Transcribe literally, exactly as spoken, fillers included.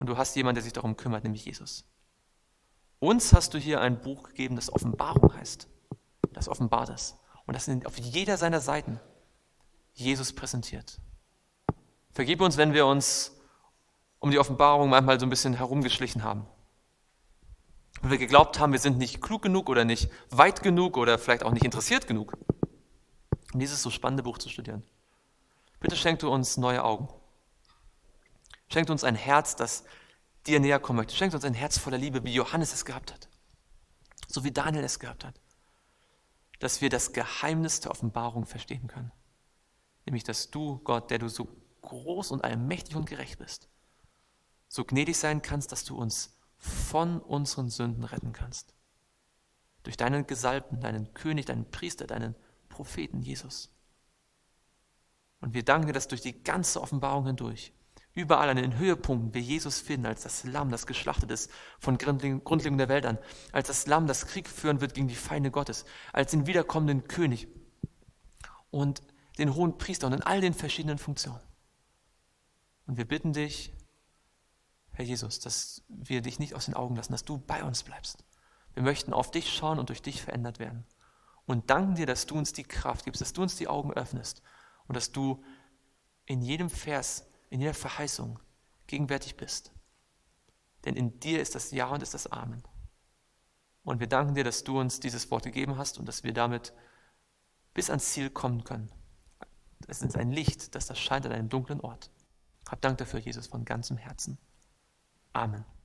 Und du hast jemanden, der sich darum kümmert, nämlich Jesus. Uns hast du hier ein Buch gegeben, das Offenbarung heißt. Das offenbart ist. Und das auf jeder seiner Seiten Jesus präsentiert. Vergib uns, wenn wir uns um die Offenbarung manchmal so ein bisschen herumgeschlichen haben. Wenn wir geglaubt haben, wir sind nicht klug genug oder nicht weit genug oder vielleicht auch nicht interessiert genug, um dieses so spannende Buch zu studieren. Bitte schenk du uns neue Augen. Schenk uns ein Herz, das dir näher kommen möchte. Schenk uns ein Herz voller Liebe, wie Johannes es gehabt hat. So wie Daniel es gehabt hat. Dass wir das Geheimnis der Offenbarung verstehen können. Nämlich, dass du, Gott, der du so groß und allmächtig und gerecht bist, so gnädig sein kannst, dass du uns von unseren Sünden retten kannst. Durch deinen Gesalbten, deinen König, deinen Priester, deinen Propheten Jesus. Und wir danken dir, dass durch die ganze Offenbarung hindurch, überall an den Höhepunkten wir Jesus finden als das Lamm, das geschlachtet ist von Grundlegung der Welt an, als das Lamm, das Krieg führen wird gegen die Feinde Gottes, als den wiederkommenden König und den hohen Priester und in all den verschiedenen Funktionen. Und wir bitten dich, Herr Jesus, dass wir dich nicht aus den Augen lassen, dass du bei uns bleibst. Wir möchten auf dich schauen und durch dich verändert werden. Und danken dir, dass du uns die Kraft gibst, dass du uns die Augen öffnest und dass du in jedem Vers, in jeder Verheißung gegenwärtig bist. Denn in dir ist das Ja und ist das Amen. Und wir danken dir, dass du uns dieses Wort gegeben hast und dass wir damit bis ans Ziel kommen können. Es ist ein Licht, das das scheint an einem dunklen Ort. Hab Dank dafür, Jesus, von ganzem Herzen. Amen.